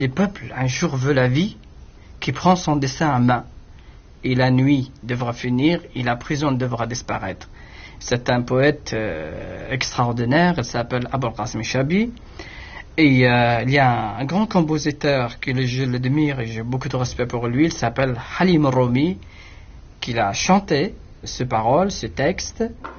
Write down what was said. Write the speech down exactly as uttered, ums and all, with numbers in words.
les peuples un jour veulent la vie qui prend son destin en main. Et la nuit devra finir et la prison devra disparaître. C'est un poète euh, extraordinaire, il s'appelle Abul Qasim Shabi. Et euh, il y a un grand compositeur que je l'admire et j'ai beaucoup de respect pour lui, il s'appelle Halim Romi, qui a chanté ces paroles, ces textes,